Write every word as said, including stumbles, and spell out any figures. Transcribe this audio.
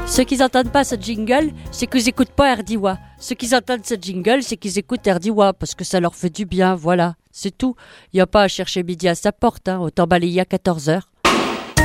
Ceux qui n'entendent pas ce jingle, c'est qu'ils n'écoutent pas Erdiwa. Ceux qui entendent ce jingle, c'est qu'ils écoutent Erdiwa parce que ça leur fait du bien, voilà. C'est tout. Il n'y a pas à chercher midi à sa porte, hein. Autant balayer à quatorze heures.